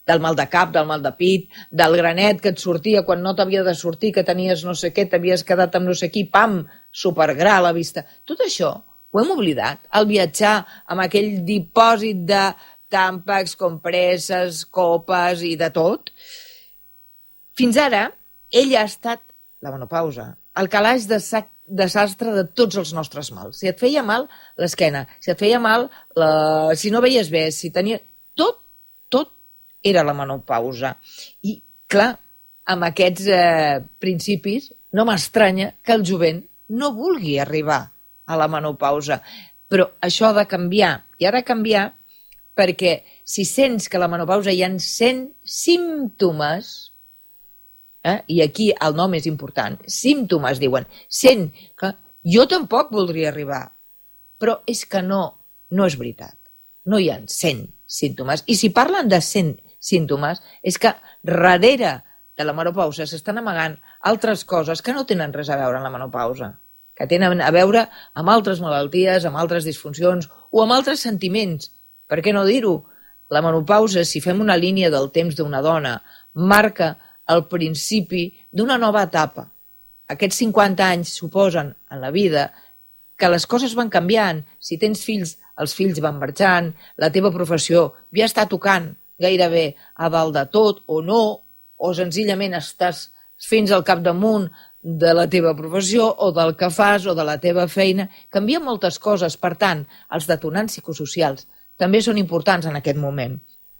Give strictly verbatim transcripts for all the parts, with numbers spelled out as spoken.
del mal de cap, del mal de pit, del granet que et sortia quan no t'havia de sortir, que tenies no sé què, t'havies quedat amb no sé qui, pam, supergra a la vista. Tot això ho hem oblidat, al viatjar amb aquell dipòsit de tàmpacs, compresses, copes i de tot. Fins ara, ella ha estat, la menopausa, el calaix de sac de sastre de tots els nostres mals. Si et feia mal l'esquena, si et feia mal, la... si no veies bé, si tenia... Tot, tot era la menopausa. I, clar, amb aquests eh, principis, no m'estranya que el jovent no vulgui arribar a la menopausa. Però això ha de canviar. I ha de canviar perquè si sents que a la menopausa hi ha cent símptomes, eh, i aquí el nom és important, símptomes, diuen, sent que jo tampoc voldria arribar, però és que no, no és veritat. No hi ha cent símptomes. I si parlen de cent símptomes, és que darrere de la menopausa s'estan amagant altres coses que no tenen res a veure amb la menopausa, que tenen a veure amb altres malalties, amb altres disfuncions o amb altres sentiments. Per què no dir-ho? La menopausa, si fem una línia del temps d'una dona, marca el principi d'una nova etapa. Aquests cinquanta anys suposen en la vida que les coses van canviant. Si tens fills, els fills van marxant, la teva professió ja està tocant gairebé a dalt de tot o no, o senzillament estàs fins al capdamunt de la teva professió o del que fas o de la teva feina. Canvien moltes coses, per tant, els detonants psicosocials també són importants en aquest moment.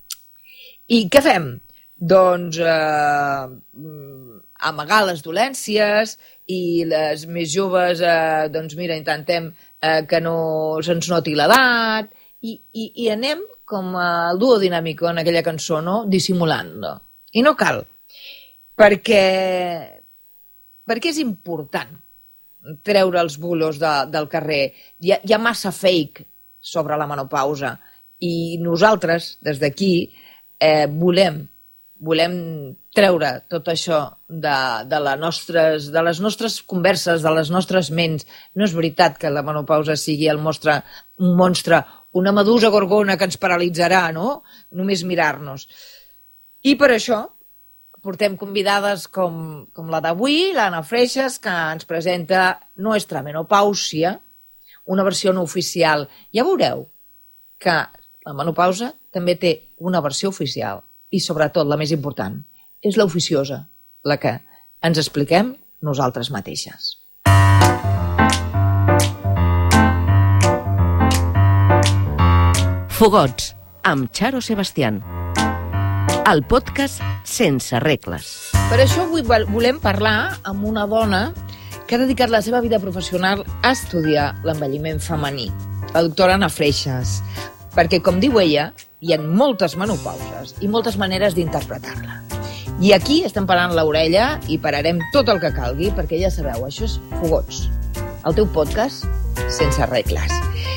I què fem? Doncs eh, amagar les dolències i les més joves, eh, doncs mira, intentem eh, que no se'ns noti l'edat i, i, i anem com el dúo dinàmico en aquella cançó, no? Dissimulando. I no cal, perquè, perquè és important treure els bulos de, del carrer. Hi ha, hi ha massa fake sobre la menopausa i nosaltres, des d'aquí, eh, volem volem treure tot això de, de, la nostres, de les nostres converses, de les nostres ments. No és veritat que la menopausa sigui el monstre, un monstre, una medusa gorgona que ens paralitzarà, no? Només mirar-nos. I per això portem convidades com, com la d'avui, l'Anna Freixas, que ens presenta Nuestra Menopausia, una versió no oficial. Ja veureu que la menopausa també té una versió oficial. I, sobretot, la més important, és l'oficiosa, la que ens expliquem nosaltres mateixes. Fogots, amb Charo Sebastián. El podcast sense regles. Per això avui volem parlar amb una dona que ha dedicat la seva vida professional a estudiar l'envelliment femení, la doctora Anna Freixas, perquè, com diu ella, hi ha moltes menopauses i moltes maneres d'interpretar-la. I aquí estem parant l'orella i pararem tot el que calgui, perquè ja sabeu, això és Fogots, el teu podcast sense regles.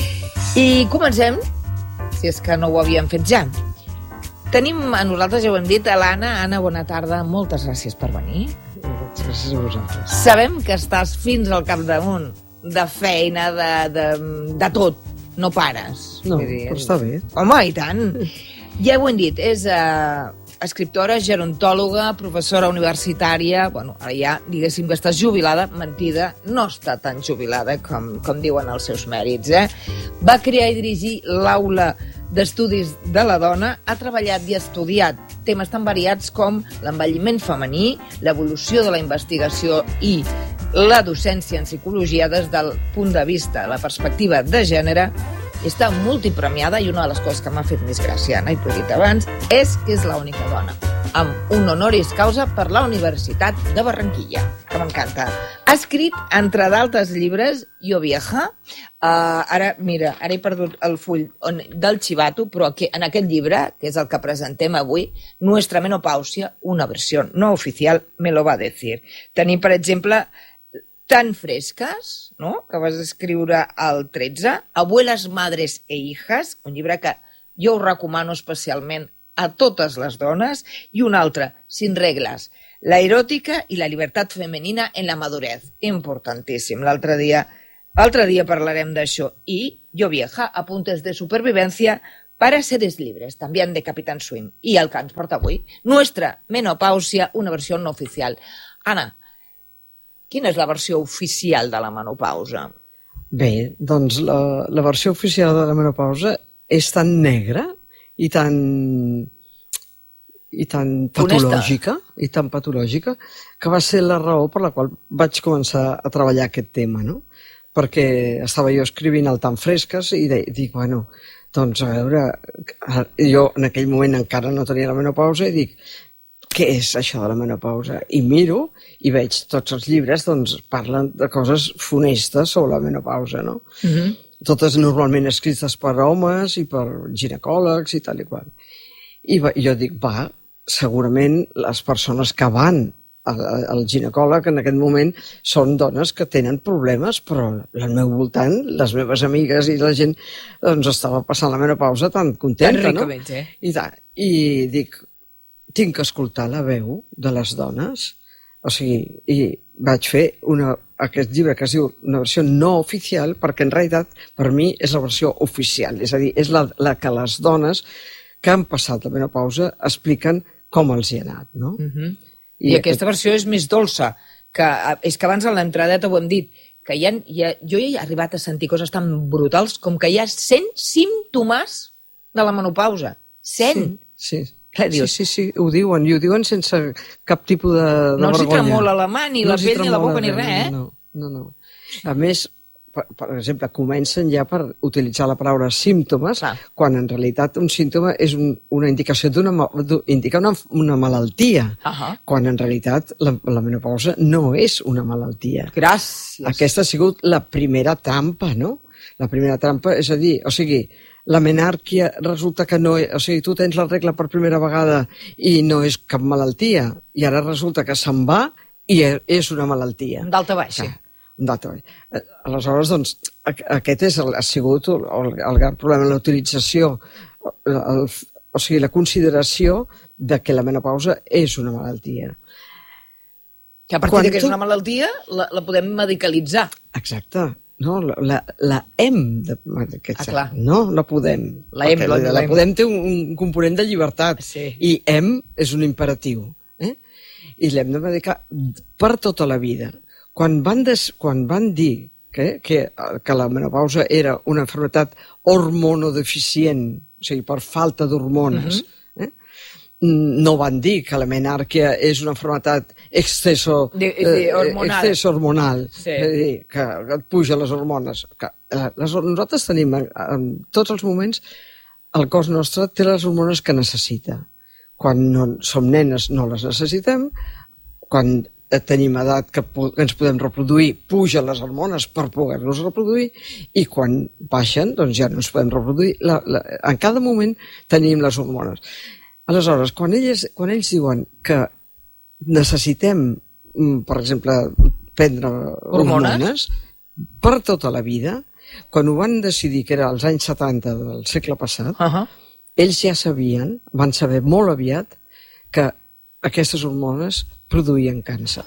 I comencem, si és que no ho havíem fet ja. Tenim a nosaltres, ja ho hem dit, a l'Anna. Anna, bona tarda, moltes gràcies per venir. Gràcies a vosaltres. Sabem que estàs fins al capdamunt de feina, de, de, de tot. No pares. No, però està bé. Home, i tant. Ja ho hem dit, és eh, escriptora, gerontòloga, professora universitària. Bueno, ara ja, diguéssim que estàs jubilada. Mentida, no està tan jubilada com, com diuen els seus mèrits. Eh? Va crear i dirigir l'Aula d'Estudis de la Dona. Ha treballat i estudiat temes tan variats com l'envelliment femení, l'evolució de la investigació i la docència en psicologia des del punt de vista, la perspectiva de gènere. Està multipremiada i una de les coses que m'ha fet més gràcia, Anna, i t'ho he dit abans, és que és l'única dona amb un honoris causa per la Universitat de Barranquilla, que m'encanta. Ha escrit, entre d'altres llibres, Jo Vieja, uh, ara, mira, ara he perdut el full on, del xivato, però que, en aquest llibre, que és el que presentem avui, Nuestra Menopausia, una versió no oficial, me lo va decir. Tenim, per exemple, Tan frescas, no?, que vas escriure al tretze, Abuelas, Madres e Hijas, un llibre que jo us recomano especialment a totes les dones, i un altre, Sin regles, la eròtica i la llibertat femenina en la madurez. Importantíssim. L'altre dia, l'altre dia parlarem d'això. I Jo Vieja, apuntes de supervivencia Para seres libres, también de Capitán Swing. I el que ens porta avui, Nuestra menopausia, una versió no oficial. Anna, quina és la versió oficial de la menopausa? Bé, doncs la, la versió oficial de la menopausa és tan negra i tan i tan patològica i tan patològica que va ser la raó per la qual vaig començar a treballar aquest tema, no? Perquè estava jo escrivint el Tan Fresques i de, dic, bueno, doncs a veure, jo en aquell moment encara no tenia la menopausa i dic, què és això de la menopausa? I miro i veig tots els llibres, doncs parlen de coses funestes sobre la menopausa, no? Mm-hmm. Totes normalment escrites per homes i per ginecòlegs i tal i qual. I va, jo dic, va, segurament les persones que van al, al ginecòleg en aquest moment són dones que tenen problemes, però al meu voltant, les meves amigues i la gent, doncs estava passant la menopausa tan contenta, tan ricament, no? Eh? I, tant. I dic, tinc que escoltar la veu de les dones, o sigui, i vaig fer una, aquest llibre que es diu una versió no oficial, perquè en realitat per mi és la versió oficial, és a dir, és la, la que les dones que han passat la menopausa expliquen com els hi ha anat, no? Mm-hmm. I, I aquesta versió és més dolça, que és que abans a l'entradeta ho hem dit, que hi ha, hi ha, jo he arribat a sentir coses tan brutals com que hi ha cent símptomes de la menopausa. cent! Sí, sí. Sí, sí, sí, ho diuen, i ho diuen sense cap tipus de, de no vergonya. No els hi tremola la mà, ni no la pell, ni la boca, ni res, eh? No, no, no. A més, per, per exemple, comencen ja per utilitzar la paraula símptomes, ah. quan en realitat un símptoma és un, una indicació d'una indica una, una malaltia, uh-huh. quan en realitat la, la menopausa no és una malaltia. Gràcies. Aquesta ha sigut la primera trampa, no? La primera trampa, és a dir, o sigui, la menàrquia resulta que no... O sigui, tu tens la regla per primera vegada i no és cap malaltia, i ara resulta que se'n va i és una malaltia. D'alta baixa. Un d'alta baixa. Aleshores, doncs, aquest és el, ha sigut el, el gran problema, la utilització, el, o sigui, la consideració de que la menopausa és una malaltia. Que a partir Quan de que tu... és una malaltia, la, la podem medicalitzar. Exacte. No, la, la hem de ah, no, no podem. La hem, la, la, la podem té un, un component de llibertat, sí. I hem és un imperatiu. Eh? I l'hem de medicar per tota la vida. Quan van, des, quan van dir que, que, que la menopausa era una malaltia hormonodeficient, o sigui, per falta d'hormones, uh-huh. eh? No van dir que la menàrquia és una malaltia exceso, de, de hormonal, eh, exceso hormonal sí. És a dir, que, que et puja les hormones. Que, eh, les, nosaltres tenim, en tots els moments, el cos nostre té les hormones que necessita. Quan no, som nenes no les necessitem, quan tenim edat que, que ens podem reproduir, pugen les hormones per poder-nos reproduir, i quan baixen, doncs ja no ens podem reproduir. La, la, en cada moment tenim les hormones. Aleshores, quan ells, quan ells diuen que necessitem, per exemple, prendre hormones, hormones per tota la vida, quan ho van decidir, que era als anys setanta del segle passat, uh-huh. ells ja sabien, van saber molt aviat, que aquestes hormones produïen càncer.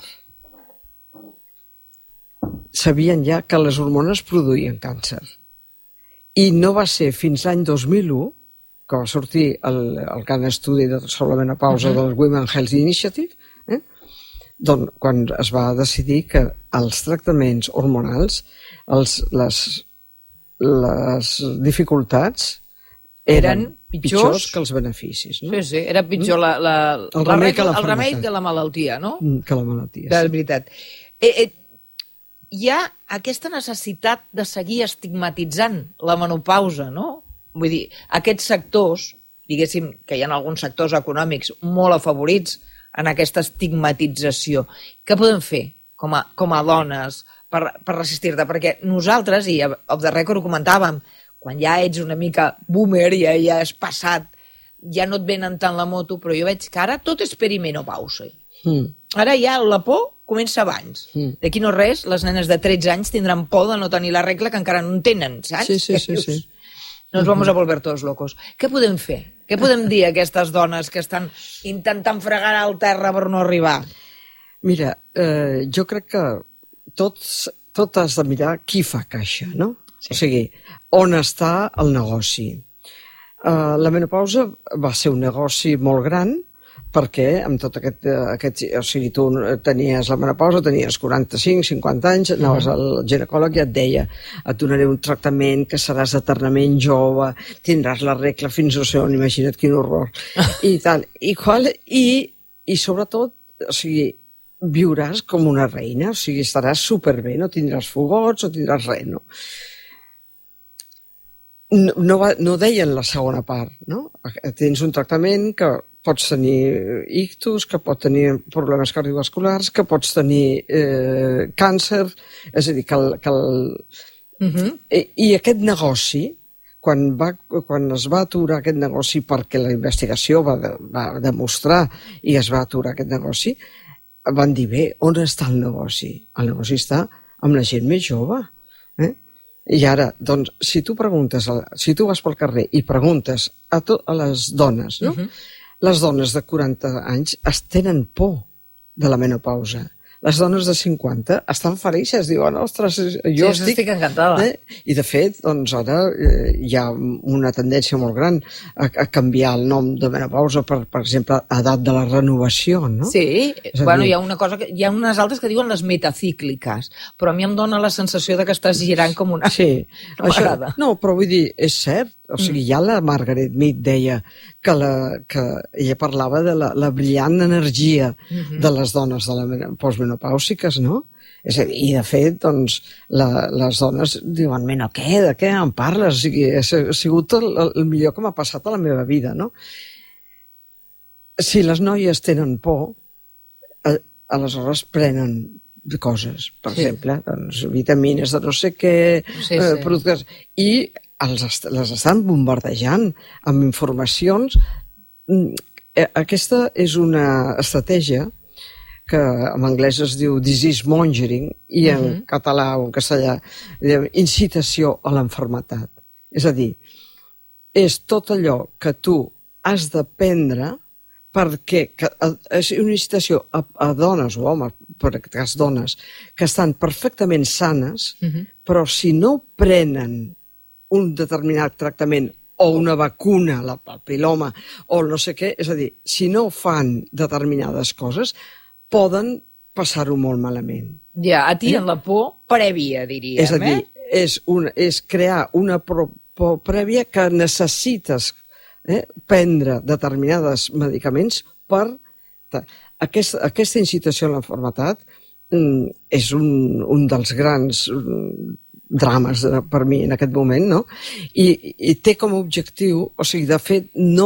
Sabien ja que les hormones produïen càncer. I no va ser fins l'any dos mil u que va sortir el, el gran estudi de, sobre la menopausa uh-huh. del Women Health Initiative, eh? doncs, quan es va decidir que els tractaments hormonals, els, les, les dificultats eren, eren pitjors, pitjors que els beneficis. No? Sí, sí, era pitjor la, la, el, remei la, que la el remei que la malaltia, no? Que la malaltia, de sí. veritat. Eh, eh, hi ha aquesta necessitat de seguir estigmatitzant la menopausa, no? Vull dir, aquests sectors, diguéssim que hi ha alguns sectors econòmics molt afavorits en aquesta estigmatització. Què podem fer com a, com a dones per, per resistir-te? Perquè nosaltres, i off the record ho comentàvem, quan ja ets una mica boomer, ja, ja has passat, ja no et venen tant la moto, però jo veig que ara tot és perimenopausa. Mm. Ara ja la por comença abans. Mm. D'aquí no res, les nenes de tretze anys tindran por de no tenir la regla que encara no en tenen, saps? Sí, sí, sí, sí. Nos vamos a volver todos locos. Què podem fer? Què podem dir a aquestes dones que estan intentant fregar al terra per no arribar? Mira, eh, jo crec que tots, tot has de mirar qui fa caixa, no? Sí. O sigui, on està el negoci? Uh, la menopausa va ser un negoci molt gran, perquè amb tot aquest, aquest... O sigui, tu tenies la menopausa, tenies quaranta-cinc, cinquanta anys, anaves al ginecòleg i et deia et donaré un tractament que seràs eternament jove, tindràs la regla fins no sé on, imagina't quin horror. I tal. I, qual, i, i sobretot, o sigui, viuràs com una reina, o sigui, estaràs superbé, no tindràs fogots, no tindràs res, no? No, no, va, no deien la segona part, no? Tens un tractament que pots tenir ictus, que pot tenir problemes cardiovasculars, que pots tenir eh, càncer, és a dir, que el... Que el... Uh-huh. I, I aquest negoci, quan, va, quan es va aturar aquest negoci perquè la investigació va, de, va demostrar i es va aturar aquest negoci, van dir, bé, on està el negoci? El negoci està amb la gent més jove, eh? I ara, doncs, si tu preguntes, si tu vas pel carrer i preguntes a, to, a les dones, no? Uh-huh. Les dones de quaranta anys es tenen por de la menopausa. Les dones de cinquanta estan felices, diuen, ostres, jo sí, estic... estic encantada. Eh? I de fet, doncs ara eh, hi ha una tendència molt gran a, a canviar el nom de menopausa per, per exemple, edat de la renovació, no? Sí, bueno, dir... hi ha una cosa que, hi ha unes altres que diuen les metacícliques, però a mi em dona la sensació de que estàs girant com una... Sí, no m'agrada. No, però vull dir, és cert, o sigui, ja la Margaret Mead deia que, la, que ella parlava de la, la brillant energia uh-huh. de les dones de la postmenopàusiques, no? És a dir, i de fet, doncs, la, les dones diuen, mena, què? De què em parles? O sigui, ha sigut el, el millor que m'ha passat a la meva vida, no? Si les noies tenen por, eh, aleshores prenen coses, per sí. exemple, doncs, vitamines de no sé què, sí, eh, sí. productes... I els est les estan bombardejant amb informacions. Aquesta és una estratègia que en anglès es diu disease mongering i en uh-huh. català o en castellà incitació a l'enfermetat. És a dir, és tot allò que tu has d'aprendre perquè que, és una incitació a, a dones o homes, per aquest cas dones, que estan perfectament sanes, uh-huh. però si no prenen un determinat tractament o una vacuna, la papiloma, o no sé què, és a dir, si no fan determinades coses, poden passar-ho molt malament. Ja, a ti eh? en la por prèvia, diríem, és a dir, eh? és, un, és crear una por prèvia que necessites eh, prendre determinats medicaments per... Aquesta, aquesta incitació a l'enfermetat mm, és un, un dels grans... Mm, drames per mi en aquest moment, no? I, i té com a objectiu, o sigui, de fet, no,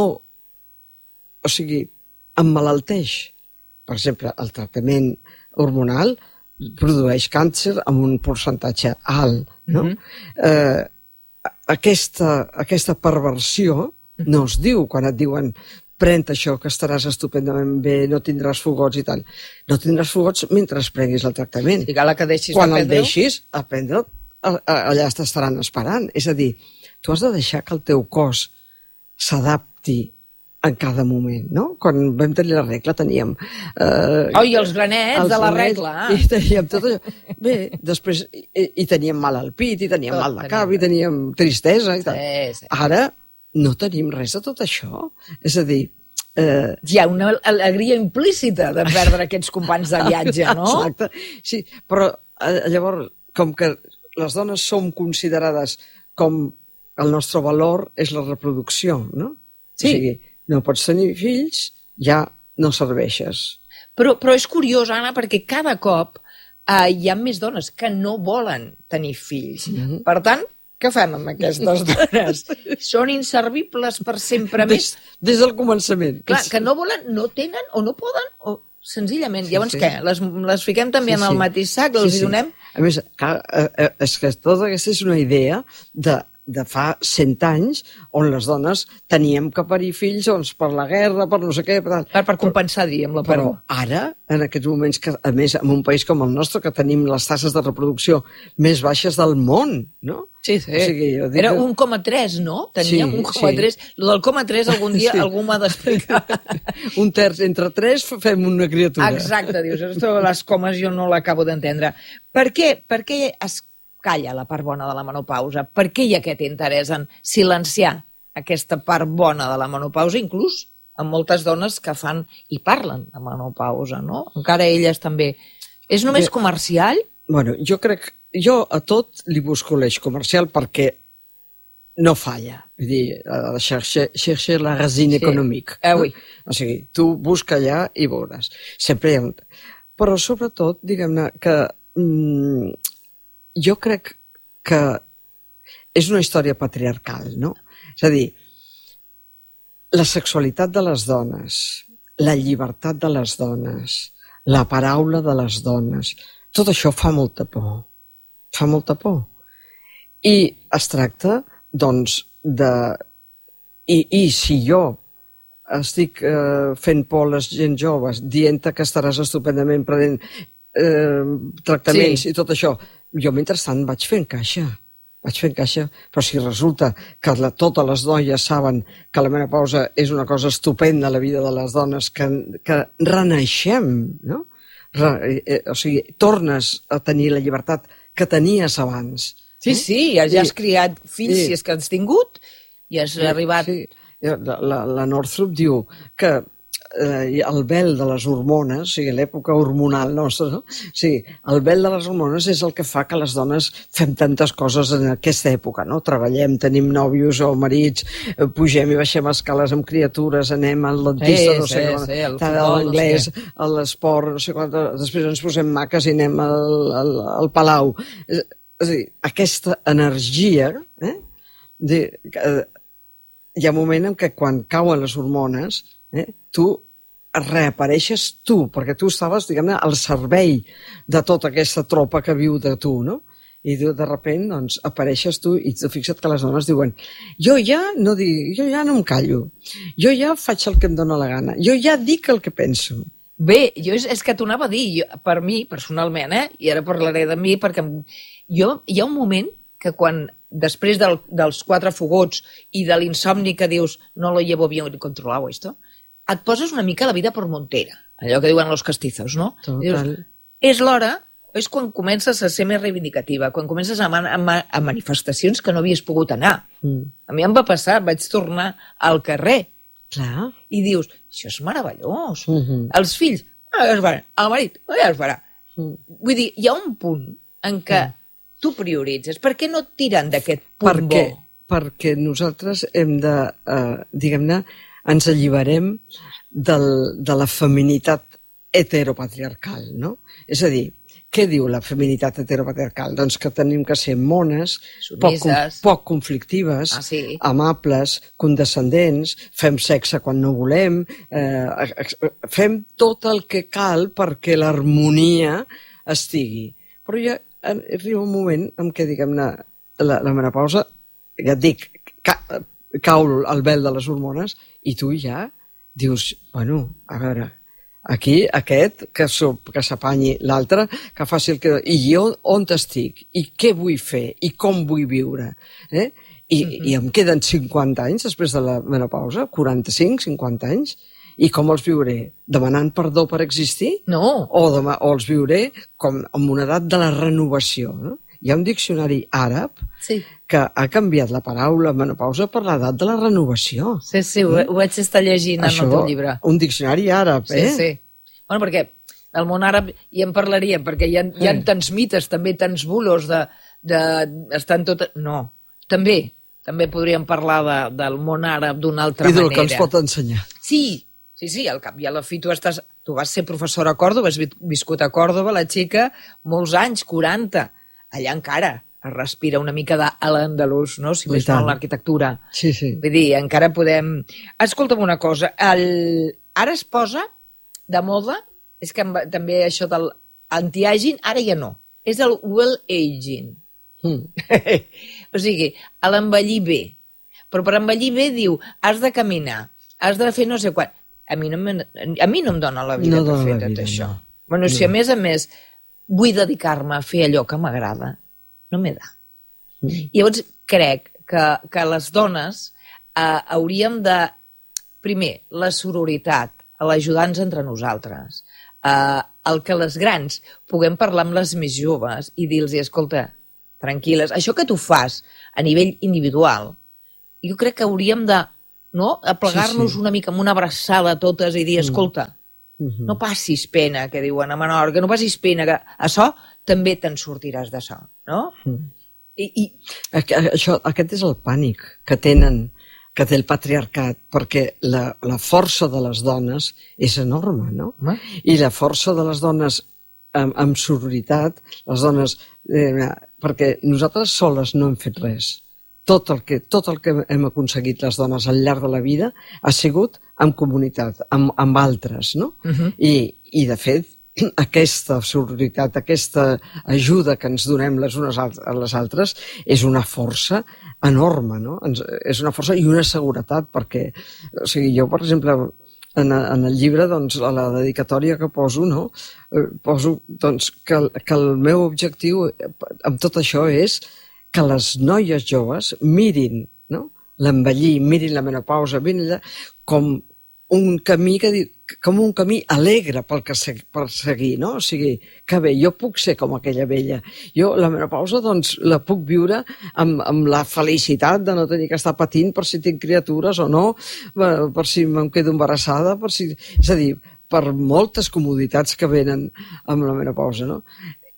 o sigui, emmalalteix. Per exemple, el tractament hormonal produeix càncer amb un percentatge alt, no? Mm-hmm. eh, aquesta, aquesta perversió mm-hmm. no es diu quan et diuen pren això que estaràs estupendament bé, no tindràs fogots i tal. No tindràs fogots mentre prenguis el tractament. I cal que deixis quan de el deixis, a prendre'l, allà t'estaran esperant. És a dir, tu has de deixar que el teu cos s'adapti en cada moment, no? Quan vam tenir la regla teníem... Eh, oh, i els granets els de la granets, regla. I teníem tot allò. Bé, després i, i teníem mal al pit, i teníem tot, mal de cap, teníem... i teníem tristesa i tal. Sí, sí. Ara no tenim res de tot això. És a dir... Eh... Hi ha una alegria implícita de perdre aquests companys de viatge, no? Exacte. Sí, però eh, llavors, com que les dones som considerades com el nostre valor és la reproducció, no? Sí. O sigui, no pots tenir fills, ja no serveixes. Però, però és curiós, Anna, perquè cada cop eh, hi ha més dones que no volen tenir fills. Mm-hmm. Per tant, què fem amb aquestes dones? Són inservibles per sempre més. Des, des del començament. Clar, que no volen, no tenen o no poden, o senzillament. Sí, Llavors sí. què? Les, les fiquem també sí, en el sí. mateix sac? Sí, els sí. donem? A més, és que tota aquesta és una idea de de fa cent anys, on les dones teníem que parir fills doncs, per la guerra, per no sé què... Per, per, per compensar, diríem, la pèrdua. Però ara, en aquests moments, que, a més, en un país com el nostre, que tenim les tasses de reproducció més baixes del món, no? Sí, sí. O sigui, jo dic Era que... un coma tres, no? Teníem sí, un coma tres. Sí. Lo del coma tres algun dia sí. algú m'ha d'explicar. Un terç entre tres fem una criatura. Exacte, dius, esto, les comes jo no l'acabo d'entendre. Per què? Per què es calla la part bona de la menopausa? Per què hi ha aquest interès en silenciar aquesta part bona de la menopausa, inclús amb moltes dones que fan i parlen de menopausa, no? Encara elles també. És només Bé, comercial? Bueno, jo crec... Jo a tot li busco l'eix comercial perquè no falla. Vull dir, chercher, chercher la racine Sí. économique. Eh, no? oui. O sigui, tu busca allà i veuràs. Sempre hi ha un... Però sobretot, diguem-ne, que mm, jo crec que és una història patriarcal, no? És a dir, la sexualitat de les dones, la llibertat de les dones, la paraula de les dones, tot això fa molta por. Fa molta por. I es tracta, doncs, de... I, i si jo estic eh, fent por a les gent joves, dient que estaràs estupendament prenent eh, tractaments Sí. i tot això, jo mentrestant vaig fent caixa. Vaig fent caixa, però si resulta que la, totes les noies saben que la menopausa és una cosa estupenda a la vida de les dones, que, que renaixem, no? Re, eh, o sigui, tornes a tenir la llibertat que tenies abans. Sí, sí, ja, ja has I- criat fills, i- si és que has tingut, i has arribat... Sí. La, la, la Northrop diu que eh, el vel de les hormones, o sigui, l'època hormonal nostra, no? O sigui, el vel de les hormones és el que fa que les dones fem tantes coses en aquesta època, no? Treballem, tenim nòvios o marits, eh, pugem i baixem escales amb criatures, anem al dentista, Sí, no sé sí, quan, sí, el a futbol, l'anglès, no sé a l'esport, no sé quan, després ens posem maques i anem al, al, al palau. És, és a dir, aquesta energia, eh? De, eh, hi ha un moment en què quan cauen les hormones, eh, tu reapareixes tu, perquè tu estaves, diguem-ne, al servei de tota aquesta tropa que viu de tu, no? I de, de repent, doncs, apareixes tu i fixa't que les dones diuen jo ja no dic, jo ja no em callo, jo ja faig el que em dóna la gana, jo ja dic el que penso. Bé, jo és, és que t'ho anava a dir, jo, per mi, personalment, eh? I ara parlaré de mi, perquè em- jo, hi ha un moment que quan, després del, dels quatre fogots i de l'insomni que dius no lo llevo bien controlado esto, et poses una mica la vida per montera, allò que diuen los castizos, no? Total. Dius, és l'hora, és quan comences a ser més reivindicativa, quan comences a, man, a, ma- a manifestacions que no havies pogut anar. Mm. A mi em va passar, vaig tornar al carrer, Clar. i dius, això és meravellós. Mhm. Els fills, ah, ja es farà. El marit, ah, ja es farà. Mm. Vull dir, hi ha un punt en què tu prioritzes. Per què no et tiren d'aquest punt perquè, bo? perquè nosaltres hem de, eh, diguem-ne, ens alliberem del, de la feminitat heteropatriarcal, no? És a dir, què diu la feminitat heteropatriarcal? Doncs que tenim que ser mones, poc, Submises. poc conflictives, Ah, sí. amables, condescendents, fem sexe quan no volem, eh, ex- fem tot el que cal perquè l'harmonia estigui. Però ja arriba un moment en què, diguem-ne, la, la menopausa, ja et dic, ca, cau el vel de les hormones i tu ja dius, bueno, a veure, aquí aquest que, que s'apanyi, l'altre que faci el que... I jo on estic? I què vull fer? I com vull viure? Eh? I, mm-hmm. I em queden cinquanta anys després de la menopausa, quaranta-cinc, cinquanta anys, i com els viuré? Demanant perdó per existir? No. O, demà, o els viuré com en una edat de la renovació, no? Hi ha un diccionari àrab Sí. que ha canviat la paraula menopausa per l'edat de la renovació. Sí, sí, ho, ho vaig estar llegint en el teu llibre. Un diccionari àrab, Sí, eh? sí. Bueno, perquè del món àrab ja en parlaríem, perquè hi ha, hi ha Mm. tants mites, també tants bulos de, de estan tot... No, també, també podríem parlar de, del món àrab d'una altra I del manera. que ens pot ensenyar. Sí, sí, sí, al cap i a la fi tu estàs... Tu vas ser professora a Còrdoba, has vi- viscut a Còrdoba, la xica, molts anys, quaranta. Allà encara es respira una mica de l'andalús, no? Si I més no tant. en l'arquitectura. Sí, sí. Vull dir, encara podem... Escolta'm una cosa, el... ara es posa de moda, és que em va- també això del anti-aging, ara ja no, és el well-aging. Mm. O sigui, a l'envellir bé. Però per envellir bé diu, has de caminar, has de fer no sé quan. A mi no, me, a mi no em dona la vida No per dona fer la tot vida, això. no. Bueno, si a més a més vull dedicar-me a fer allò que m'agrada, no m'he da. Mm. Llavors crec que, que les dones eh, hauríem de, primer, la sororitat, l'ajudar-nos entre nosaltres, eh, el que les grans puguem parlar amb les més joves i dir-los, escolta, tranquil·les, això que tu fas a nivell individual, jo crec que hauríem de, no?, aplegar-nos sí, sí. una mica amb una abraçada a totes i dir, escolta, mm. no passis pena, que diuen a Menorca, no passis pena, que això també te'n sortiràs d'això, no? Mm. I, i... Això, aquest és el pànic que tenen, que té el patriarcat, perquè la, la força de les dones és enorme, no? Mm. I la força de les dones amb, amb sororitat, les dones... Eh, perquè nosaltres soles no hem fet res. Tot el, que, tot el que hem aconseguit les dones al llarg de la vida ha sigut en comunitat, amb, amb altres, no? Uh-huh. I, I, de fet, aquesta sororitat, aquesta ajuda que ens donem les unes a les altres és una força enorme, no? Ens, és una força i una seguretat, perquè, o sigui, jo, per exemple, en, en el llibre, doncs, a la dedicatòria que poso, no? Poso, doncs, que, que el meu objectiu amb tot això és que les noies joves mirin, no?, l'envellir, mirin la menopausa, mirin com un camí que com un camí alegre pel que per seguir, no? O sigui, que bé, jo puc ser com aquella vella. Jo la menopausa, doncs, la puc viure amb, amb la felicitat de no tenir que estar patint per si tinc criatures o no, per si em quedo embarassada, per si... És a dir, per moltes comoditats que venen amb la menopausa, no?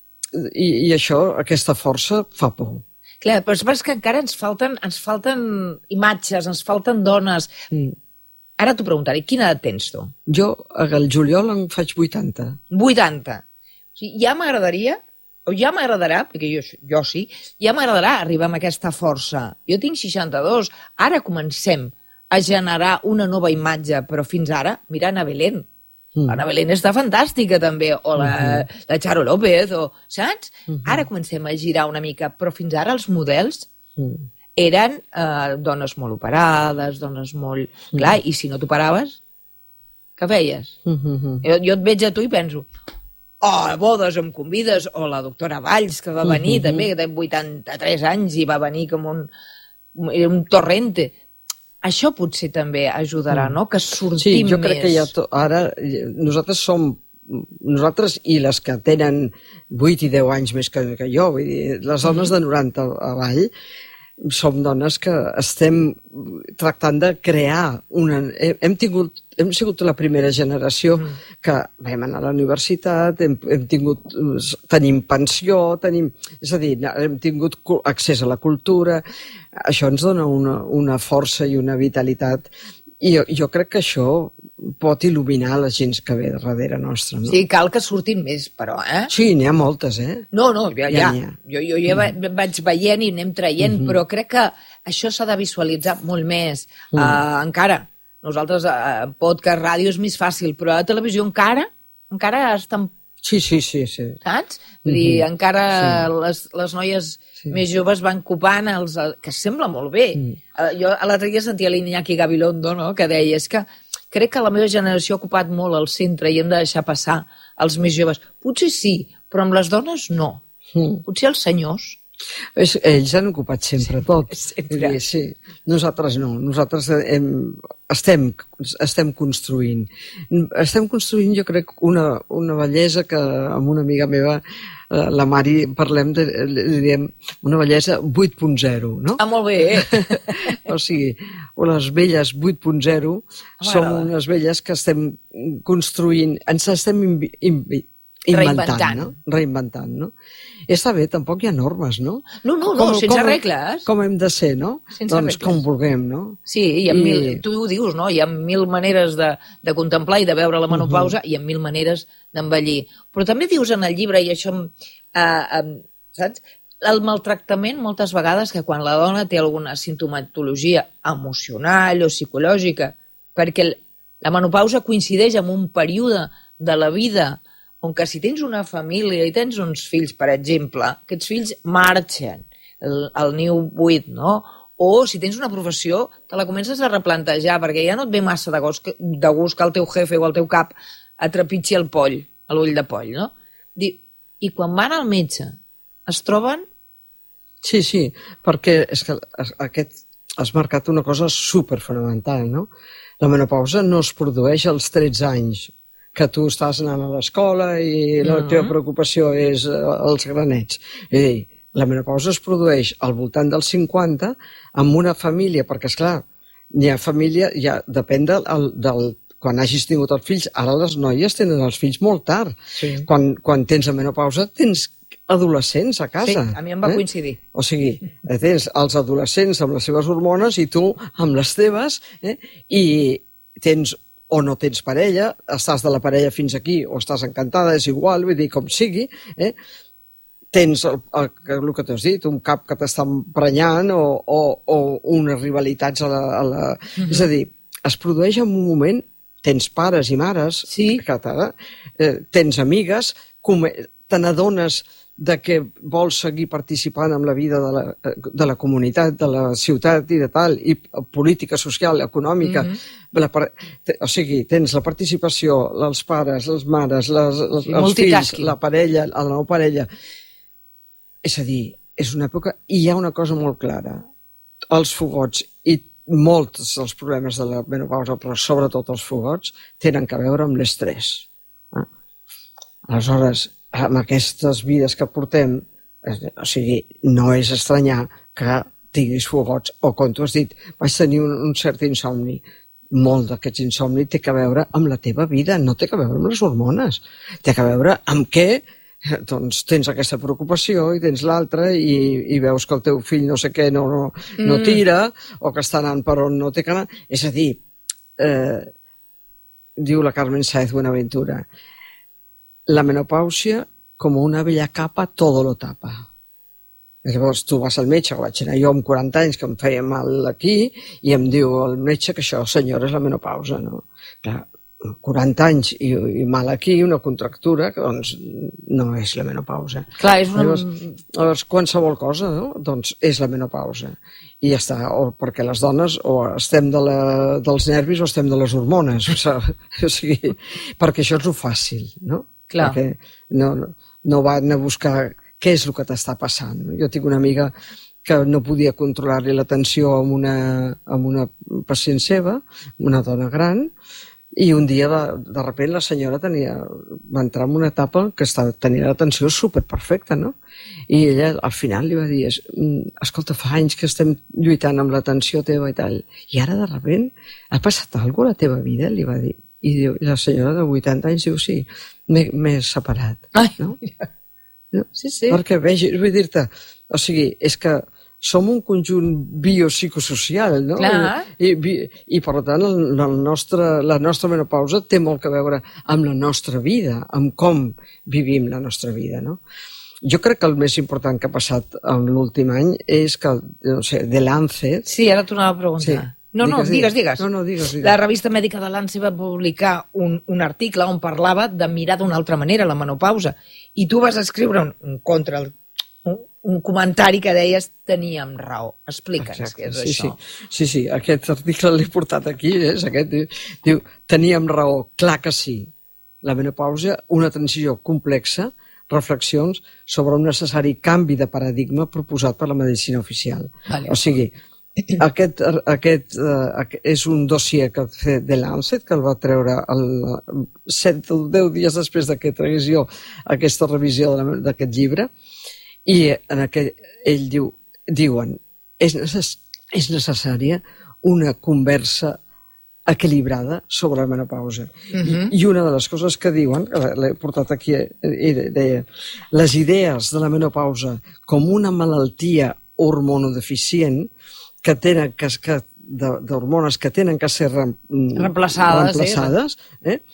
I, i això, aquesta força, fa por. Clar, però és que encara ens falten, ens falten imatges, ens falten dones. Mm. Ara t'ho preguntaré, quina edat tens tu? Jo, al juliol en faig vuitanta. vuitanta. O sigui, ja m'agradaria, o ja m'agradarà, perquè jo, jo sí, ja m'agradarà arribar amb aquesta força. Jo tinc seixanta-dos, ara comencem a generar una nova imatge, però fins ara, mira Ana Belén. Mm. Ana Belén està fantàstica també, o la, mm-hmm. la Charo López, o, saps? Mm-hmm. Ara comencem a girar una mica, però fins ara els models mm. eren eh, dones molt operades, dones molt... Mm. Clar, i si no t'operaves, què feies? Mm-hmm. Jo, jo et veig a tu i penso, oh, a bodes em convides, o la doctora Valls, que va venir mm-hmm. també, que té vuitanta-tres anys i va venir com un, un torrente. Això potser també ajudarà, no?, que sortim més. Sí, jo crec que ja to... ara nosaltres som, nosaltres i les que tenen vuit i deu anys més que, que jo, vull dir, les dones de noranta avall, som dones que estem tractant de crear una... Hem tingut, hem sigut la primera generació mm. que vam anar a la universitat, hem, hem tingut, tenim pensió, tenim, és a dir, hem tingut accés a la cultura, això ens dona una, una força i una vitalitat, i jo, jo crec que això pot il·luminar la gent que ve darrere nostra, no? Sí, cal que surtin més, però, eh? Sí, n'hi ha moltes, eh? No, no, ja, ja. ja. Jo, jo ja mm. vaig veient i anem traient, mm-hmm. però crec que això s'ha de visualitzar molt més. Mm. Uh, encara, nosaltres, a uh, podcast, ràdio és més fàcil, però a televisió encara, encara estan... Sí, sí, sí, sí. Saps? Vull dir, mm-hmm. encara sí. les, les noies sí. més joves van copant els... que sembla molt bé. Mm. Uh, jo a l'altre dia sentia l'Iñaki Gabilondo, no?, que deia, és que crec que la meva generació ha ocupat molt el centre i hem de deixar passar els més joves. Potser sí, però amb les dones no. Mm. Potser els senyors. És, ells han ocupat sempre tot. Sempre. Sí. Nosaltres no. Nosaltres hem, estem, estem construint. Estem construint, jo crec, una, una bellesa que amb una amiga meva, la Mari, parlem de, li diem una bellesa vuit punt zero, no? Ah, molt bé. O sigui, les velles vuit punt zero són unes velles que estem construint, ens estem invi, invi, inventant, reinventant. No? Reinventant, no? I està bé, tampoc hi ha normes, no? No, no, no, com, sense com, regles. Com hem de ser, no? Sense doncs regles. Com vulguem, no? Sí, hi ha I... mil, tu ho dius, no? Hi ha mil maneres de, de contemplar i de veure la menopausa, uh-huh. i hi ha mil maneres d'envellir. Però també dius en el llibre, i això, eh, eh, saps? El maltractament, moltes vegades, que quan la dona té alguna simptomatologia emocional o psicològica, perquè la menopausa coincideix amb un període de la vida on que si tens una família i tens uns fills, per exemple, aquests fills marxen al niu buit, no? O si tens una professió, te la comences a replantejar, perquè ja no et ve massa de gust, de gust que el teu jefe o el teu cap et trepitgi el poll, l'ull de poll, no? I quan van al metge, es troben... Sí, sí, perquè és que aquest has marcat una cosa superfonamental, no? La menopausa no es produeix als tretze anys, que tu estàs anant a l'escola i la teva preocupació és els granets. És a dir, La menopausa es produeix al voltant dels cinquanta amb una família, perquè, esclar, hi ha família, ja depèn del, del quan hagis tingut els fills. Ara les noies tenen els fills molt tard. Sí. Quan, quan tens la menopausa tens adolescents a casa. Sí, a mi em va eh? coincidir. O sigui, tens els adolescents amb les seves hormones i tu amb les teves, eh? I tens o no tens parella, estàs de la parella fins aquí o estàs encantada, és igual, vull dir, com sigui, eh? Tens el, el, el que t'has dit, un cap que t'està emprenyant o, o, o unes rivalitats a la... A la... Mm-hmm. És a dir, es produeix en un moment, tens pares i mares, sí. que eh, tens amigues, te n'adones de que vols seguir participant en la vida de la, de la comunitat, de la ciutat i de tal, i política, social, econòmica. Mm-hmm. La, o sigui, tens la participació, els pares, les mares, les, les, sí, els fills, la parella, la nova parella. És a dir, és una època... I hi ha una cosa molt clara. Els fogots i molts dels problemes de la menopausa, però sobretot els fogots, tenen a veure amb l'estrès. Eh? Aleshores, amb aquestes vides que portem, o sigui, no és estranyar que tinguis fogots, o com tu has dit, vaig tenir un, un cert insomni. Molt d'aquests insomni té a veure amb la teva vida, no té a veure amb les hormones. Té a veure amb què doncs tens aquesta preocupació i tens l'altra i, i veus que el teu fill no sé què no, no, no tira o que està anant per on no té que anar. És a dir, eh, diu la Carmen Sáez Buenaventura, la menopàusia com una vella capa todo lo tapa. I llavors tu vas al metge, que vaig anar jo amb quaranta anys que em feia mal aquí i em diu el metge que això, senyora, és la menopausa, no? Clar, quaranta anys i, i mal aquí, una contractura, que doncs no és la menopausa. Clar, és una... Llavors, llavors, qualsevol cosa, no? Doncs és la menopausa. I ja està, o perquè les dones o estem de la, dels nervis o estem de les hormones, o sigui, perquè això és el fàcil, no? Clar. Perquè no, no van a buscar què és el que t'està passant. Jo tinc una amiga que no podia controlar-li l'atenció amb una, amb una pacient seva, una dona gran, i un dia, de, de repente, la senyora tenia, va entrar en una etapa que estava, tenia l'atenció superperfecta, no? I ella, al final, li va dir, escolta, fa anys que estem lluitant amb l'atenció teva i tal, i ara, de repente, ha passat alguna cosa a la teva vida? Li va dir. I diu, la senyora de vuitanta anys diu, sí, m'he separat. Ai, no? No? Sí, sí. Perquè, vegi, vull dir-te, o sigui, és que som un conjunt biopsicosocial, no? Clar. I, i, i per tant, el, el nostre, la nostra menopausa té molt a veure amb la nostra vida, amb com vivim la nostra vida, no? Jo crec que el més important que ha passat en l'últim any és que, no sé, The Lancet... Sí, ara t'ho anava a preguntar. Sí. No, no, digues, digues. No, no, digues, digues. La revista mèdica de l'A N S E va publicar un, un article on parlava de mirar d'una altra manera la menopausa. I tu vas escriure un, un contra el un, un comentari que deies teníem raó. Explica'ns què és sí, això. Sí. sí, sí, aquest article l'he portat aquí, és aquest, diu, teníem raó, clar que sí. La menopausa, una transició complexa, reflexions sobre un necessari canvi de paradigma proposat per la medicina oficial. Vale. O sigui, aquest, aquest uh, és un dossier que té de l'A N S E T, que el va treure el set o deu dies després de que tragués jo aquesta revisió d'aquest llibre, i en aquest, ell diu, diuen és, necess, és necessària una conversa equilibrada sobre la menopausa. Uh-huh. I, I una de les coses que diuen, que l'he portat aquí, deia, les idees de la menopausa com una malaltia hormonodeficient que tenen que, que d'hormones que tenen que ser re, reemplaçades, reemplaçades eh? Eh?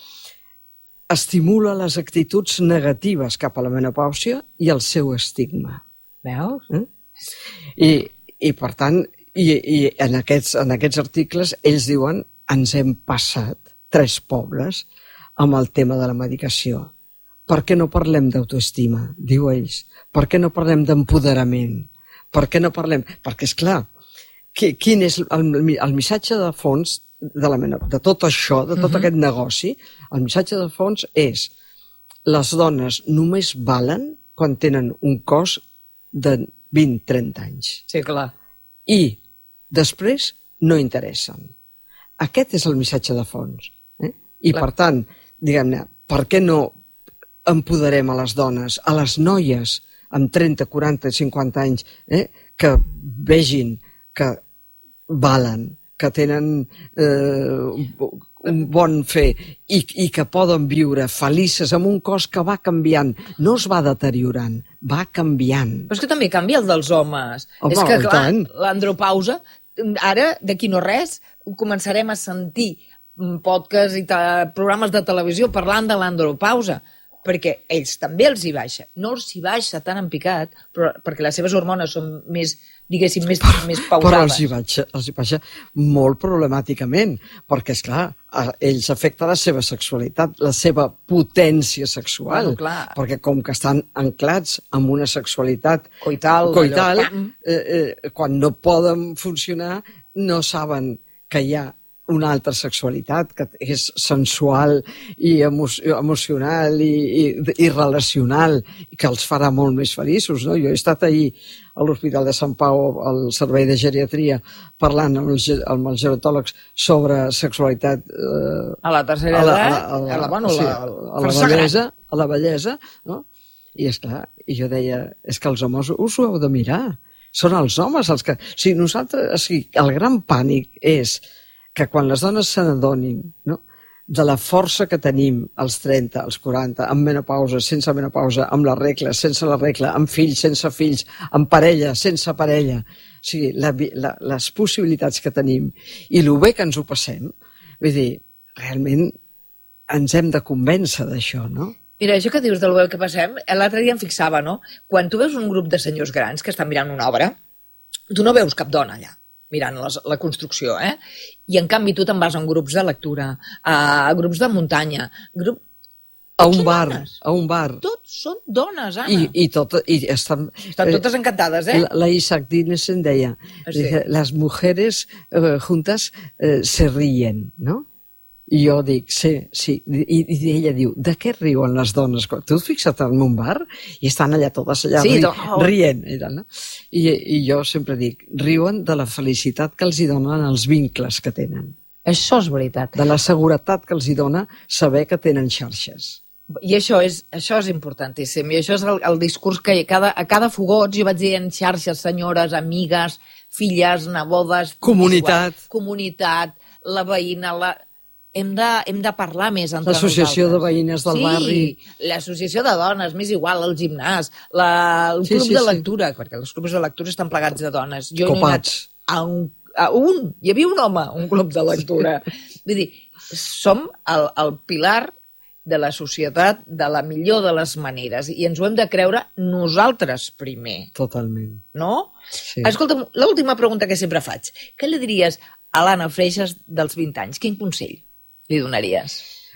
estimula les actituds negatives cap a la menopàusia i el seu estigma. Veus? Eh? I, i per tant, i, i en, aquests, en aquests articles ells diuen ens hem passat tres pobles amb el tema de la medicació. Per què no parlem d'autoestima? Diu ells. Per què no parlem d'empoderament? Per què no parlem? Perquè, és clar, quin és el, el missatge de fons de, la, de tot això, de tot uh-huh. aquest negoci? El missatge de fons és les dones només valen quan tenen un cos de vint a trenta anys. Sí, clar. I després no interessen. Aquest és el missatge de fons. Eh? I clar. Per tant, diguem-ne, per què no empoderem a les dones, a les noies, amb trenta, quaranta, cinquanta anys, eh, que vegin que valen, que tenen eh, un bon fer i, i que poden viure felices amb un cos que va canviant, no es va deteriorant, va canviant. Però és que també canvia el dels homes. Home, és que, i clar, tant. l'andropausa, ara, d'aquí no res, començarem a sentir podcasts i programes de televisió parlant de l'andropausa, perquè ells també els hi baixa. No els hi baixa tan en picat, però perquè les seves hormones són més, diguéssim, més, però, més pausades. Però els hi, baixa, els hi baixa molt problemàticament, perquè, esclar, ells afecta la seva sexualitat, la seva potència sexual, bueno, clar. Perquè com que estan anclats amb una sexualitat coital, coital allò, eh, eh, quan no poden funcionar, no saben que hi ha una altra sexualitat que és sensual i emo emocional i, i, i relacional i que els farà molt més feliços, no? Jo he estat ahir a l'Hospital de Sant Pau, al servei de geriatria, parlant amb els, amb els gerontòlegs sobre sexualitat eh, a la tercera edat, a la, a la, a la, bueno, sí, la, a la bellesa, a la bellesa, no? I esclar, i jo deia, és que els homes us ho heu de mirar, són els homes els que... O sigui, nosaltres, o sigui, el gran pànic és que quan les dones se n'adonin, no?, de la força que tenim als trenta, als quaranta, amb menopausa, sense menopausa, amb la regla, sense la regla, amb fills, sense fills, amb parella, sense parella, o sigui, la, la, les possibilitats que tenim i el bé que ens ho passem, vull dir, realment ens hem de convèncer d'això, no? Mira, això que dius del bé que passem, l'altre dia em fixava, no? Quan tu veus un grup de senyors grans que estan mirant una obra, tu no veus cap dona allà mirant les, la construcció, eh? I en canvi tu te'n vas a grups de lectura, a grups de muntanya, grup... a un bar, dones? a un bar. Tots són dones, Anna. I, i, tot, i estan, estan totes encantades, eh? La, la Isaac Dinesen deia, ah, sí. les mujeres eh, juntas eh, se ríen, ¿no? I jo dic, sí, sí. I, i ella diu, de què riuen les dones? Tu has fixat en un bar i estan allà totes allà sí, ri, oh. rient. I, tal, no? I, I jo sempre dic, riuen de la felicitat que els hi donen els vincles que tenen. Això és veritat. De la seguretat que els hi dona saber que tenen xarxes. I això és, això és importantíssim. I això és el, el discurs que cada, a cada fogot jo vaig dient xarxes, senyores, amigues, filles, nebodes... Comunitat. Igual, comunitat, la veïna, la... Hem de, hem de parlar més entre nosaltres. L'associació de veïnes del sí, barri. Sí, l'associació de dones, m'és igual, el gimnàs, la, el sí, club sí, de sí. lectura, perquè els clubs de lectura estan plegats de dones. Jo Copats. No he anat a un, a un, hi havia un home, un club de lectura. Vull dir, som el, el pilar de la societat de la millor de les maneres i ens ho hem de creure nosaltres primer. Totalment. No? Sí. Escolta'm, l'última pregunta que sempre faig. Què li diries a l'Anna Freixas dels vint anys? Quin consell li donaries?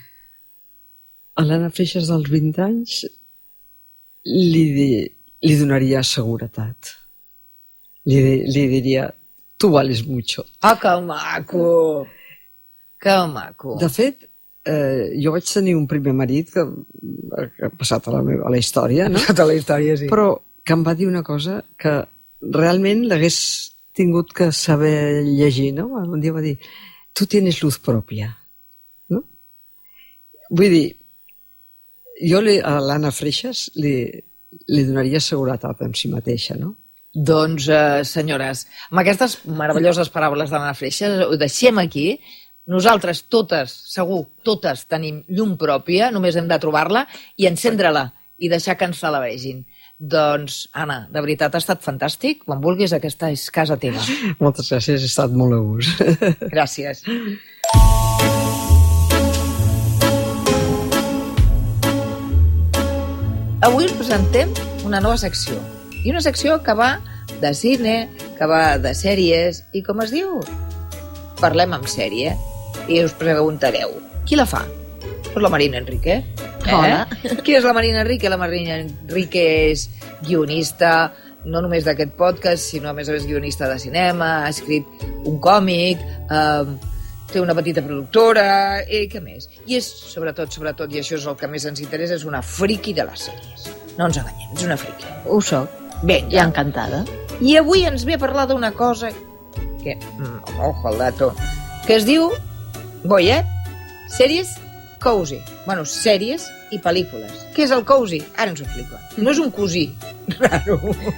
A l'Anna Freixas dels vint anys li, di, li donaria seguretat. Li, li diria, tu vales mucho. Ah, que maco! Que maco! De fet, eh, jo vaig tenir un primer marit que, que ha passat a la, meva, a la història, no? A la història, sí. Però que em va dir una cosa que realment l'hagués tingut que saber llegir, no? Un dia va dir, tu tienes luz propia. No? Vull dir, jo li, a l'Anna Freixas li, li donaria seguretat en si mateixa, no? Doncs, eh, senyores, amb aquestes meravelloses paraules d'Anna Freixas, ho deixem aquí. Nosaltres totes, segur, totes tenim llum pròpia, només hem de trobar-la i encendre-la i deixar que ens la vegin. Doncs, Anna, de veritat ha estat fantàstic. Quan vulguis, aquesta és casa teva. Moltes gràcies, he estat molt a gust. Gràcies. Avui us presentem una nova secció. I una secció que va de cine, que va de sèries, i com es diu? Parlem amb sèrie. I us preguntareu, qui la fa? Pues la Marina Enrique. Eh? Hola. Qui és la Marina Enrique? La Marina Enrique és guionista, no només d'aquest podcast, sinó a més a més guionista de cinema, ha escrit un còmic, eh, té una petita productora, i què més? I és, sobretot, sobretot, i això és el que més ens interessa, és una friki de les sèries. No ens enganyem, és una friki. Ho soc. Vinga. I encantada. I avui ens ve a parlar d'una cosa que, mm, ojo al dato, que es diu, voy, eh? Sèries cozy. Bueno, sèries i pel·lícules. Què és el cozy? Ara ens ho explico. No és un cosí raro.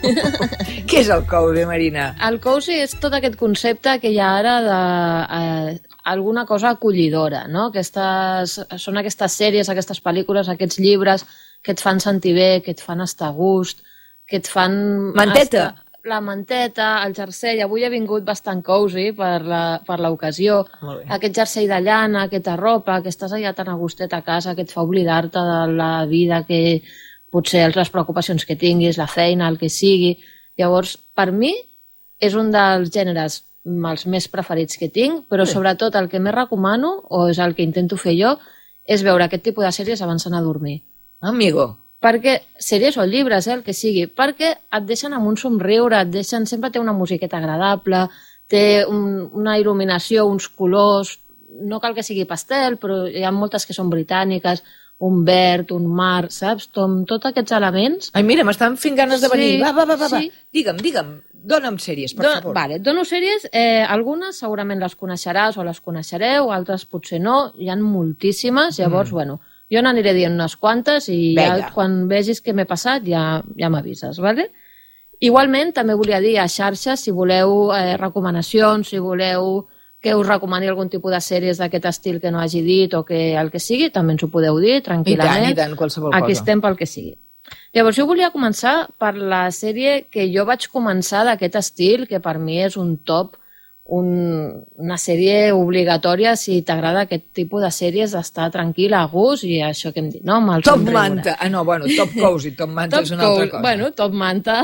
Què és el cozy, Marina? El cozy és tot aquest concepte que hi ha ara de eh, alguna cosa acollidora, no? Aquestes, són aquestes sèries, aquestes pel·lícules, aquests llibres que et fan sentir bé, que et fan estar a gust, que et fan... Manteta. Estar... La manteta, el jersei. Avui he vingut bastant cozy per la, per l'ocasió. Aquest jersei de llana, aquesta ropa, que estàs allà tan a gustet a casa, que et fa oblidar-te de la vida, que potser les preocupacions que tinguis, la feina, el que sigui. Llavors, per mi, és un dels gèneres els més preferits que tinc, però sobretot el que més recomano, o és el que intento fer jo, és veure aquest tipus de sèries abans d'anar a dormir. Amigo. Perquè, sèries o llibres, eh, el que sigui, perquè et deixen amb un somriure, et deixen, sempre té una musiqueta agradable, té un, una il·luminació, uns colors, no cal que sigui pastel, però hi ha moltes que són britàniques, un verd, un mar, saps? Tom, tots aquests elements... Ai, mira, m'estan fent ganes de venir. Sí, va, va, va, va, sí. va. Digue'm, digue'm, dona'm sèries, per Do, favor. Vale, et dono sèries, eh, algunes segurament les coneixeràs o les coneixereu, altres potser no, hi ha moltíssimes, llavors, mm. bueno... Jo n'aniré dient unes quantes i ja, quan vegis què m'he passat ja, ja m'avises, ¿vale? Igualment, també volia dir a xarxes, si voleu eh, recomanacions, si voleu que us recomani algun tipus de sèries d'aquest estil que no hagi dit o que el que sigui, també ens ho podeu dir tranquil·lament. I tant, i tant, qualsevol cosa. Aquí estem pel que sigui. Llavors, jo volia començar per la sèrie que jo vaig començar d'aquest estil, que per mi és un top, un, una sèrie obligatòria si t'agrada aquest tipus de sèries d'estar tranquil, a gust i això que hem dit, no? Amb el Top somriure. Manta. Ah, no, bueno, Top Cozy. Top Manta Top és una altra cosa. Bueno, Top Manta.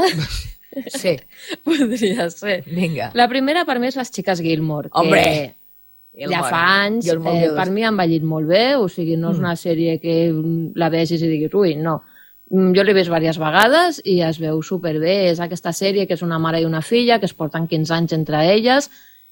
Sí. Podria ser. Vinga. La primera per mi és Les xiques Gilmore. Hombre! Que ja fa anys, eh, per mi ha envellit molt bé, o sigui, no és una sèrie que la vegis i diguis, ui, no. Jo l'he vist diverses vegades i es veu superbé. És aquesta sèrie que és una mare i una filla que es porten quinze anys entre elles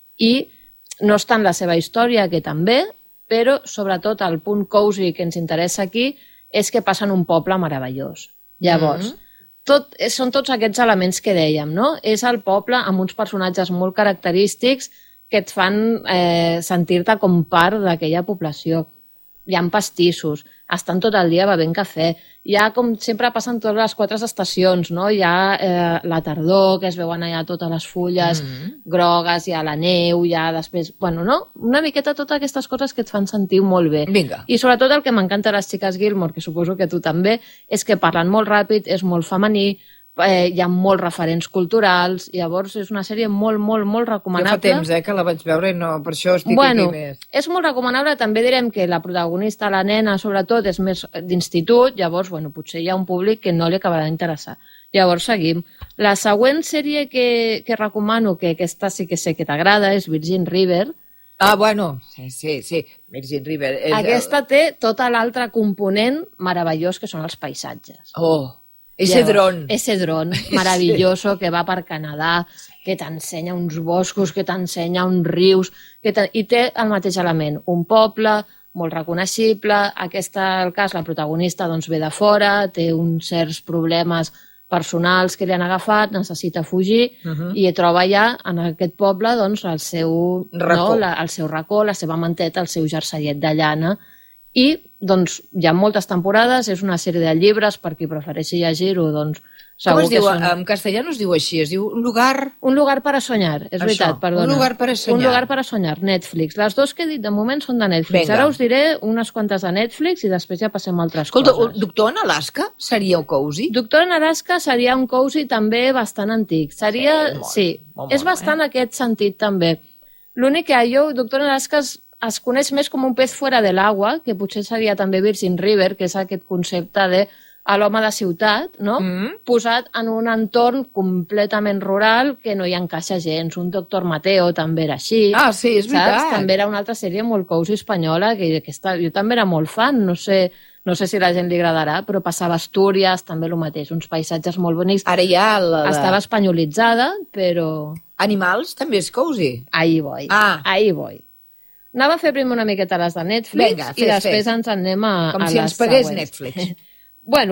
i no és tant la seva història, que també, però sobretot el punt cozy que ens interessa aquí és que passa en un poble meravellós. Llavors, mm-hmm. tot, són tots aquests elements que dèiem, no? És el poble amb uns personatges molt característics que et fan eh, sentir-te com part d'aquella població. Hi ha pastissos, estan tot el dia bevent cafè, hi ha, com sempre passen totes les quatre estacions, no? Hi ha eh, la tardor, que es veuen allà totes les fulles mm-hmm. grogues, hi ha la neu, hi ha després... Bueno, no? Una miqueta totes aquestes coses que et fan sentir molt bé. Vinga. I sobretot el que m'encanta de les xiques Gilmore, que suposo que tu també, és que parlen molt ràpid, és molt femení, eh, hi ha molts referents culturals, llavors és una sèrie molt, molt, molt recomanable. Jo fa temps eh, que la vaig veure i no, per això estic bueno, aquí més. És molt recomanable, també direm que la protagonista, la nena, sobretot, és més d'institut, llavors, bueno, potser hi ha un públic que no li acabarà d'interessar. Llavors, seguim. La següent sèrie que, que recomano, que aquesta sí que sé que t'agrada, és Virgin River. Ah, bueno, sí, sí, sí. Virgin River. És Aquesta el... té tota l'altre component meravellós que són els paisatges. Oh, ese dron. Ese dron maravilloso sí. que va per Canadà, que t'ensenya uns boscos, que t'ensenya uns rius, que i té el mateix element, un poble molt reconeixible, aquesta, el cas, la protagonista doncs, ve de fora, té uns certs problemes personals que li han agafat, necessita fugir uh-huh. i troba ja en aquest poble doncs, el, seu, racó. No, la, el seu racó, la seva manteta, el seu jerseiet de llana. I doncs, hi ha moltes temporades, és una sèrie de llibres, per qui prefereixi llegir-ho, doncs segur Com es que diu? Són... En castellà no es diu així, es diu un lugar... Un lugar para soñar, és Això, veritat, perdona. Un lugar para soñar. Un lugar para soñar, Netflix. Les dues que he dit de moment són de Netflix. Venga. Ara us diré unes quantes de Netflix i després ja passem a altres Escolta, coses. Doctor en Alaska seria un cozy? Doctor en Alaska seria un cozy també bastant antic. Seria, Sí, molt, sí, molt, és molt, bastant eh? aquest sentit també. L'únic que jo, Doctor en Alaska es, es coneix més com un pez fuera de l'agua, que potser seria també Virgin River, que és aquest concepte de a l'home de ciutat, no? Mm. Posat en un entorn completament rural que no hi encaixa gens. Un Doctor Mateo també era així. Ah, sí, és veritat. Saps? També era una altra sèrie molt cozy espanyola, que aquesta, jo també era molt fan, no sé, no sé si a la gent li agradarà, però passava a Astúries, també el mateix, uns paisatges molt bonics. Ara ja la... Estava espanyolitzada, però... Animals també és cozy. Ahí voy, Ah. ahí voy. Anava a fer primer una miqueta les de Netflix Vinga, i fes, després fes. ens en anem a, Com a si les ens pagués següents. Netflix. Bueno,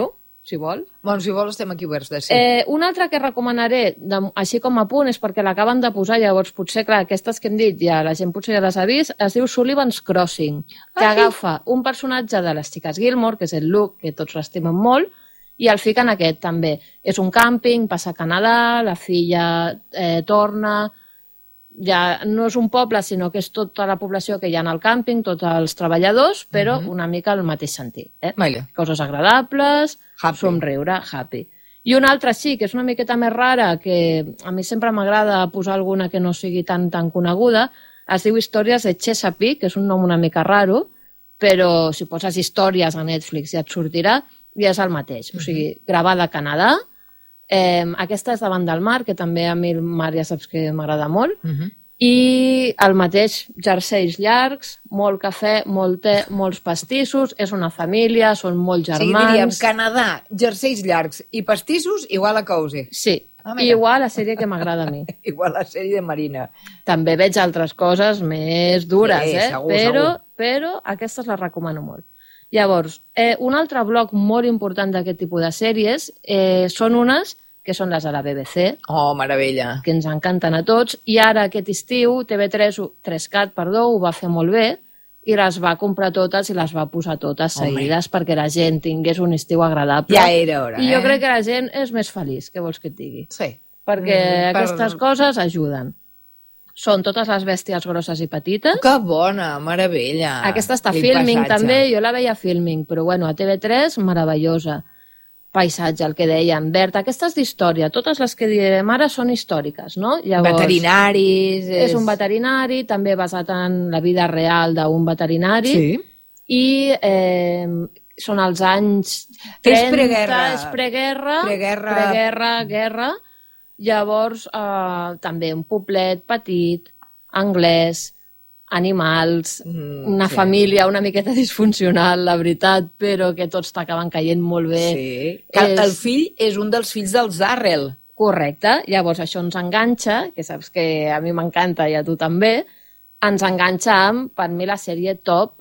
si vol. Bueno, si vol estem aquí oberts de sí. Eh, una altra que recomanaré, de, així com a punt, és perquè l'acaben de posar, llavors potser, clar, aquestes que hem dit, ja la gent potser ja les ha vist, es diu Sullivan's Crossing, que ah, agafa sí? un personatge de les xiques Gilmore, que és el Luke, que tots l'estimen molt, i el fiquen aquest també. És un càmping, passa a Canadà, la filla eh, torna... Ja no és un poble, sinó que és tota la població que hi ha al càmping, tots els treballadors, però uh-huh. una mica al mateix sentit. Eh? Vale. Coses agradables, happy. Somriure, happy. I una altra sí, que és una miqueta més rara, que a mi sempre m'agrada posar alguna que no sigui tan tan coneguda, es diu Històries de Chesapeake, que és un nom una mica raro, però si poses històries a Netflix ja et sortirà, i és el mateix. Uh-huh. O sigui, gravada a Canadà. Eh, aquesta és davant del mar, que també a mi el mar ja saps que m'agrada molt, uh-huh. i el mateix, jerseis llargs, molt cafè, molt te, molts pastissos, és una família, són molts germans... Sí, diríem Canadà, jerseis llargs i pastissos igual a Cozy. Sí, ah, igual la sèrie que m'agrada a mi. Igual la sèrie de Marina. També veig altres coses més dures, sí, eh? Segur, però, segur. però aquestes les recomano molt. Llavors, eh, un altre bloc molt important d'aquest tipus de sèries eh, són unes que són les de la B B C. Oh, meravella. Que ens encanten a tots. I ara, aquest estiu, T V tres, tres cat, perdó, ho va fer molt bé i les va comprar totes i les va posar totes Home. seguides perquè la gent tingués un estiu agradable. Ja era hora, I jo eh? crec que la gent és més feliç, què vols que et digui? Sí. Perquè mm, per... aquestes coses ajuden. Són totes les bèsties grosses i petites. Que bona, meravella. Aquesta està Quin Filming passatge. també, jo la veia Filming, però bueno, a T V tres, meravellosa. Paisatge, el que dèiem, verd. Aquestes d'història, totes les que direm ara són històriques, no? Llavors, veterinaris... És... és un veterinari, també basat en la vida real d'un veterinari. Sí. I eh, són els anys trenta, és preguerra. És preguerra, preguerra, preguerra, guerra. Llavors, eh, també un poblet petit, anglès, animals, mm, una sí. família una miqueta disfuncional, la veritat, però que tots t'acaben caient molt bé. Sí. És... El fill és un dels fills dels Darrell. Correcte. Llavors això ens enganxa, que saps que a mi m'encanta i a tu també, ens enganxa amb, per mi, la sèrie top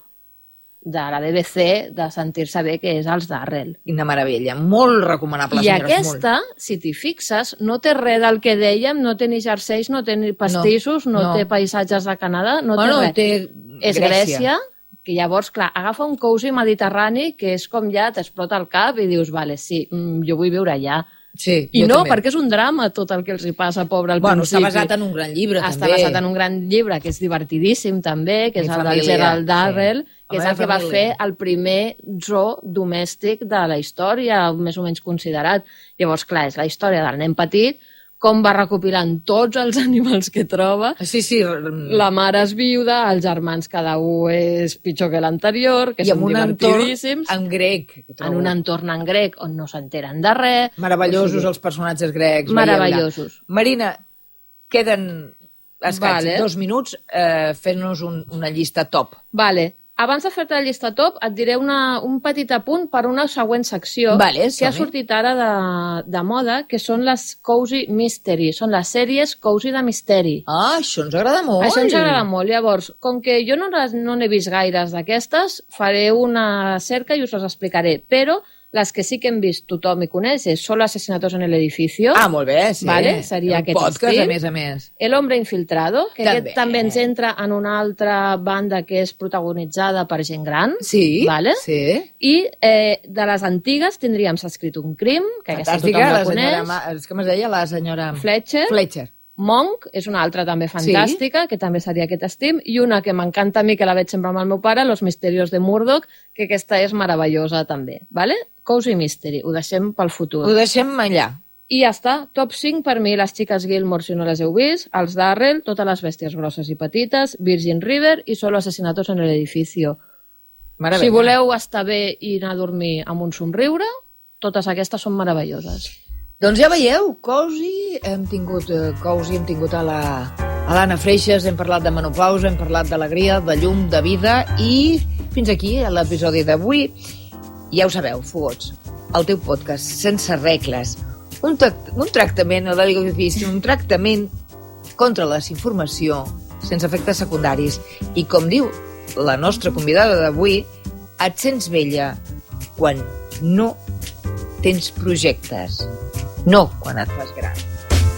de la B B C de sentir-se bé, que és els Darrell. Quina meravella, molt recomanable, I senyores, aquesta, molt. Si t'hi fixes, no té res del que dèiem, no té ni jerseis, no té ni pastissos, no, no, no. té paisatges de Canadà, no bueno, té res. Té és Grècia. Grècia, que llavors, clar, agafa un cozy mediterrani que és com ja t'explota el cap i dius, vale, sí, jo vull viure allà. Sí, I no, també. perquè és un drama tot el que els hi passa, pobre, al bueno, principi. Està basat en un gran llibre, està també. Està basat en un gran llibre, que és divertidíssim, també, que Mi és el família, del Gerald Darrell, sí. que és el que família. va fer el primer zoo domèstic de la història, més o menys considerat. Llavors, clar, és la història del nen petit, com va recopilant tots els animals que troba. Sí, sí. La mare és viuda, els germans cada un és pitjor que l'anterior, que I són divertidíssims. En grec. En un entorn en grec on no s'enteren de res. Meravellosos o sigui, els personatges grecs. Meravellosos. Marina, queden escaig, vale. dos minuts eh, fent-nos un, una llista top. Vale. Abans de fer-te la llista top, et diré una, un petit apunt per una següent secció vale, que ha sortit ara de, de moda, que són les Cozy Mystery. Són les sèries Cozy de misteri. Ah, això ens agrada molt. Això ens agrada molt. Llavors, com que jo no, no n'he vist gaires d'aquestes, faré una cerca i us les explicaré. Però les que sí que hem vist tothom i coneix és Solo asesinatos en el edificio. Ah, molt bé, sí. Vale? Seria aquest podcast, estil. a més a més. El hombre infiltrado, que també. aquest també ens entra en una altra banda que és protagonitzada per gent gran. Sí, vale? sí. I eh, de les antigues tindríem S'ha escrit un crim, que aquesta tothom la, la coneix. Senyora, és com es deia la senyora... Fletcher. Fletcher. Monk és una altra també fantàstica, sí. que també seria aquest estim, i una que m'encanta a mi, que la veig sempre amb el meu pare, Los misterios de Murdoch, que aquesta és meravellosa també. Vale? Cozy Mystery, ho deixem pel futur. Ho deixem allà. I ja està, top cinc per mi, les xiques Gilmore, si no les heu vist, els Darrell, totes les bèsties grosses i petites, Virgin River i Solo asesinatos en el edificio. Meravella. Si voleu estar bé i anar a dormir amb un somriure, totes aquestes són meravelloses. Doncs ja veieu, Cozy, hem tingut eh, Cozy, hem tingut a la a l'Anna Freixas, hem parlat de menopausa, hem parlat d'alegria, de llum, de vida, i fins aquí l'episodi d'avui. Ja ho sabeu, fogots, el teu podcast sense regles, un, un tractament, no dic difícil, un tractament contra la desinformació, sense efectes secundaris. I com diu la nostra convidada d'avui, et sents vella quan no tens projectes, no quan et fas gran.